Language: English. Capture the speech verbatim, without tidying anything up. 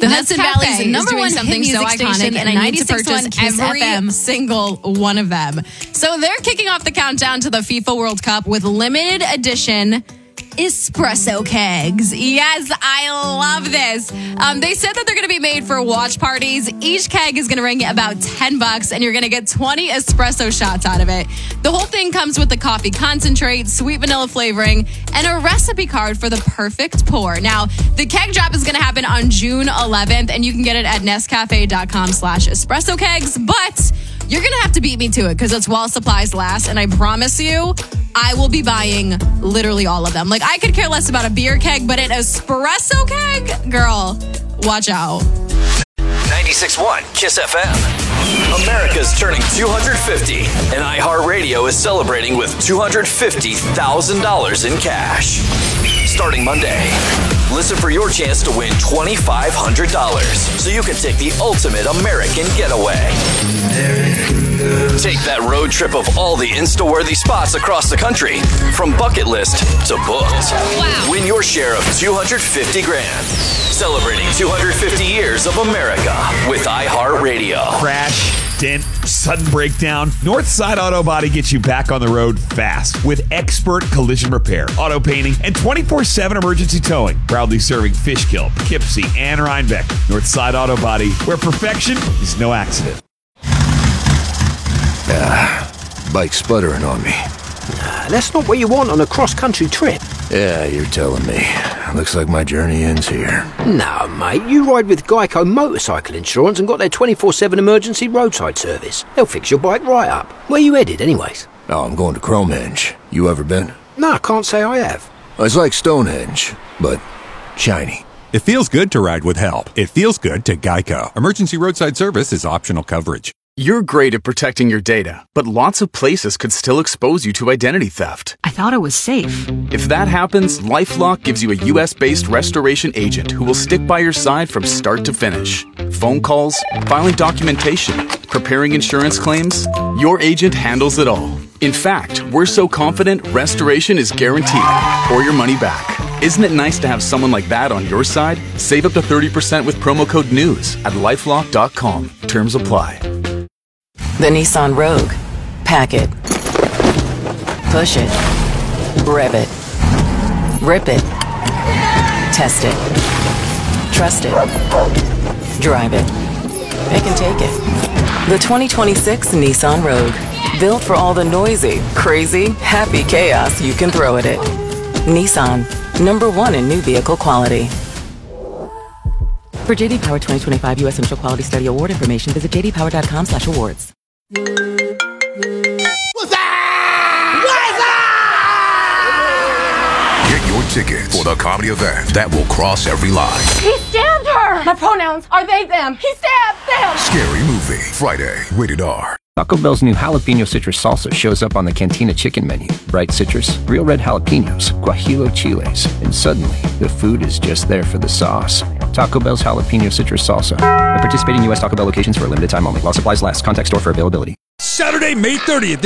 The Hudson Cafe Valley's is number doing one something hit so music iconic, station, and and I I need need to to purchase purchase every every single one of them. So they're kicking off the countdown to the FIFA World Cup with limited edition espresso kegs. Yes, I love this. Um, they said that they're going to be made for watch parties. Each keg is going to ring about ten bucks, and you're going to get twenty espresso shots out of it. The whole thing comes with the coffee concentrate, sweet vanilla flavoring, and a recipe card for the perfect pour. Now, the keg drop is going to happen on June eleventh, and you can get it at nescafe.com slash espresso kegs, but you're going to have to beat me to it because it's while supplies last, and I promise you, I will be buying literally all of them. Like, I could care less about a beer keg, but an espresso keg? Girl, watch out. ninety-six point one Kiss F M. America's turning two hundred fifty, and iHeartRadio is celebrating with two hundred fifty thousand dollars in cash. Starting Monday, listen for your chance to win twenty-five hundred dollars so you can take the ultimate American getaway. Take that road trip of all the Insta-worthy spots across the country, from bucket list to booked. Wow. Win your share of two hundred fifty grand. Celebrating two hundred fifty years of America with iHeartRadio. Crash, dent, sudden breakdown. Northside Auto Body gets you back on the road fast with expert collision repair, auto painting, and twenty-four seven emergency towing. Proudly serving Fishkill, Poughkeepsie, and Rhinebeck. Northside Auto Body, where perfection is no accident. Ah, bike sputtering on me. Nah, that's not what you want on a cross-country trip. Yeah, you're telling me. Looks like my journey ends here. No, mate, you ride with Geico Motorcycle Insurance and got their twenty-four seven emergency roadside service. They'll fix your bike right up. Where you headed, anyways? Oh, I'm going to Cromenge. You ever been? No, I can't say I have. It's like Stonehenge, but shiny. It feels good to ride with help. It feels good to Geico. Emergency roadside service is optional coverage. You're great at protecting your data, but lots of places could still expose you to identity theft. I thought it was safe. If that happens, LifeLock gives you a U S-based restoration agent who will stick by your side from start to finish. Phone calls, filing documentation, preparing insurance claims, your agent handles it all. In fact, we're so confident restoration is guaranteed or your money back. Isn't it nice to have someone like that on your side? Save up to thirty percent with promo code NEWS at lifelock dot com. Terms apply. The Nissan Rogue. Pack it. Push it. Rev it. Rip it. Test it. Trust it. Drive it. It can take it. The twenty twenty-six Nissan Rogue. Built for all the noisy, crazy, happy chaos you can throw at it. Nissan. Number one in new vehicle quality. For J D Power twenty twenty-five U S Initial Quality Study Award information, visit j d power dot com slash awards. What's that? What's that? Get your tickets for the comedy event that will cross every line. He stabbed her! My pronouns are they, them. He stabbed them! Scary Movie, Friday, rated R. Taco Bell's new jalapeno citrus salsa shows up on the Cantina chicken menu. Bright citrus, real red jalapenos, guajillo chiles, and suddenly the food is just there for the sauce. Taco Bell's jalapeno citrus salsa. At participating U S Taco Bell locations for a limited time only. While supplies last. Contact store for availability. Saturday, May thirtieth.